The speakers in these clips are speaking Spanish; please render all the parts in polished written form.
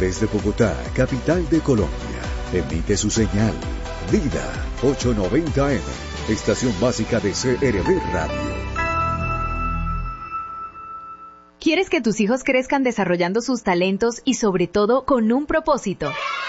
Desde Bogotá, capital de Colombia, emite su señal Vida 890M, estación básica de CRB Radio. ¿Quieres que tus hijos crezcan desarrollando sus talentos y sobre todo con un propósito?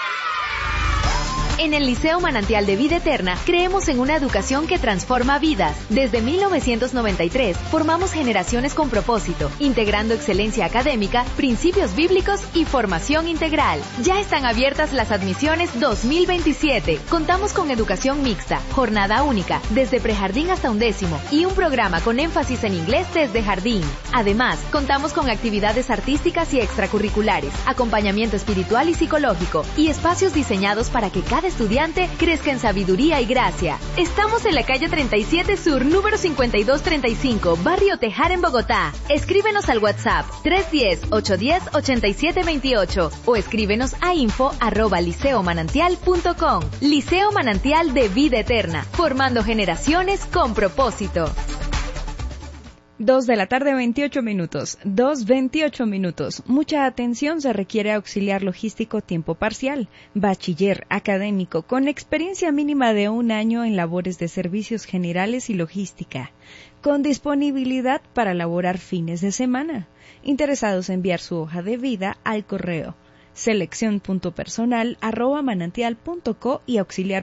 En el Liceo Manantial de Vida Eterna creemos en una educación que transforma vidas. Desde 1993 formamos generaciones con propósito, integrando excelencia académica, principios bíblicos y formación integral. Ya están abiertas las admisiones 2027. Contamos con educación mixta, jornada única, desde prejardín hasta 11º y un programa con énfasis en inglés desde jardín. Además, contamos con actividades artísticas y extracurriculares, acompañamiento espiritual y psicológico y espacios diseñados para que cada estudiante crezca en sabiduría y gracia. Estamos en la calle 37 Sur, número 5235, Barrio Tejar, en Bogotá. Escríbenos al WhatsApp 310-810-8728 o escríbenos a info@liceomanantial.com. Liceo Manantial de Vida Eterna, formando generaciones con propósito. 2:28 p.m. 2:28 minutos. Mucha atención, se requiere auxiliar logístico tiempo parcial, bachiller académico con experiencia mínima de 1 año en labores de servicios generales y logística, con disponibilidad para laborar fines de semana. Interesados en enviar su hoja de vida al correo selección.personal@manantial.co y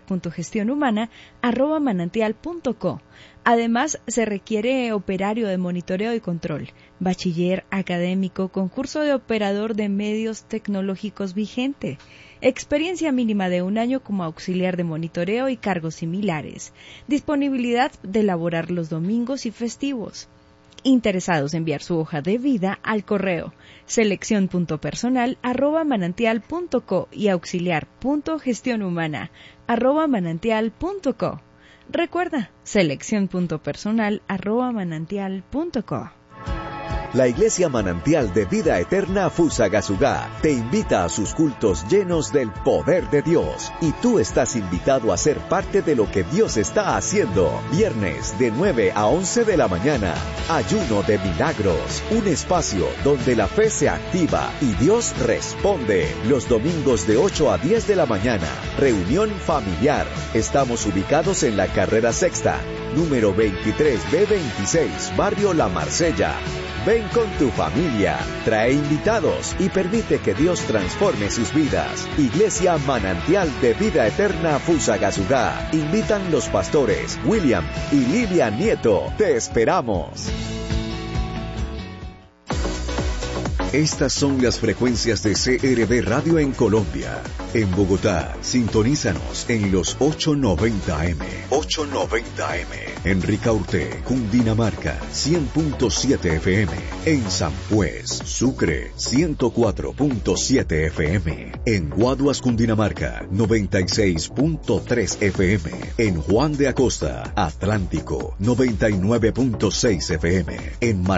auxiliar.gestionhumana@manantial.co. Además, se requiere operario de monitoreo y control, bachiller académico con curso de operador de medios tecnológicos vigente, experiencia mínima de 1 año como auxiliar de monitoreo y cargos similares, disponibilidad de laborar los domingos y festivos. Interesados en enviar su hoja de vida al correo selección.personal@manantial.co y auxiliar.gestionhumana@manantial.co. Recuerda, selección.personal@manantial.co. La Iglesia Manantial de Vida Eterna Fusagasugá te invita a sus cultos llenos del poder de Dios, y tú estás invitado a ser parte de lo que Dios está haciendo. Viernes de 9 a 11 de la mañana, ayuno de milagros, un espacio donde la fe se activa y Dios responde. Los domingos de 8 a 10 de la mañana, reunión familiar. Estamos ubicados en la carrera sexta, número 23B26, Barrio La Marsella. Ven con tu familia, trae invitados y permite que Dios transforme sus vidas. Iglesia Manantial de Vida Eterna Fusagasugá. Invitan los pastores William y Lilia Nieto. Te esperamos. Estas son las frecuencias de CRB Radio en Colombia. En Bogotá, sintonízanos en los 890M. 890M. En Ricaurte, Cundinamarca, 100.7 FM. En San Juez, Sucre, 104.7 FM. En Guaduas, Cundinamarca, 96.3 FM. En Juan de Acosta, Atlántico, 99.6 FM. En